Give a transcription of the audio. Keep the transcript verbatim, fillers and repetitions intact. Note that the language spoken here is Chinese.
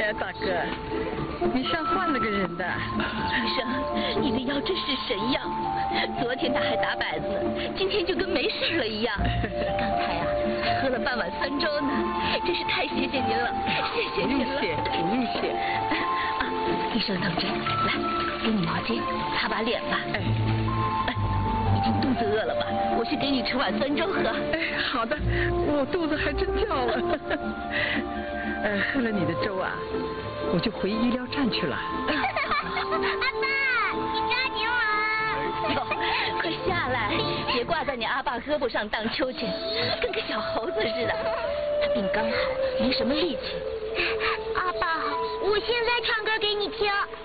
呀，大哥，你像换了个人的。 医生，你的药真是神药，昨天他还打摆子呢，今天就跟没事了一样。刚才啊，还喝了半碗酸粥呢，真是太谢谢您了，谢谢您了。 不用谢，不用谢。 啊，医生同志，来，给你毛巾，擦把脸吧。 哎， 哎，已经肚子饿了吧？我去给你盛碗酸粥喝。 哎，好的，我肚子还真叫了。呃，喝了你的粥啊，我就回医疗站去了。 阿爸，你抓紧我！ 哟，快下来，别挂在你阿爸胳膊上荡秋千，跟个小猴子似的。他病刚好，没什么力气。 阿爸，我现在唱歌给你听。